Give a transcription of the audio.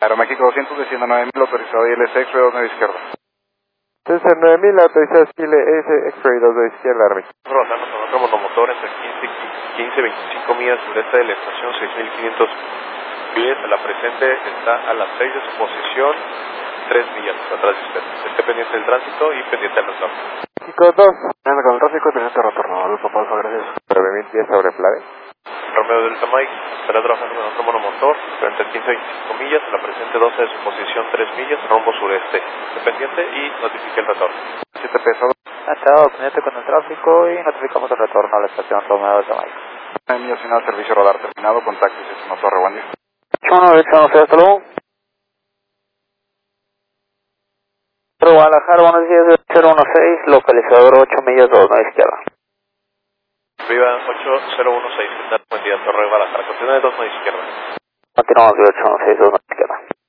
Aeroméxico 200, desciendo 9000, autorizado ILS X-Ray 29 izquierda. César 9000, autorizado ILS X-Ray 29 izquierda, Aeroméxico. Rodando con otro monomotor entre 15 y 25 millas sureste de la estación, 6500 pies. La presente está a las 6 de su posición, 3 millas atrás de usted. Esté pendiente del tránsito y pendiente del retorno. México 2. Anda con el tráfico y pendiente de retorno. Luis Papalfa, gracias. 9010 sobre Flave. Romeo Delta Mike estará trabajando con otro monomotor entre 15 y 25 millas. La presente 12 de su posición, 3 millas, rumbo sureste. Esté pendiente y notifique el retorno. 7 pesos. Estado pendiente con el tráfico y notificamos el retorno a la estación Romeo Delta Mike. 9 millas final, servicio radar terminado. Contacto 61 Torre, buen día. 8-1, hasta luego. Guadalajara, buenos días, 016, localizador 8 millas 29 izquierda. Viva 8016, buen día, Torre Guadalajara, continúe 29 izquierda. Continuamos de 816, 29.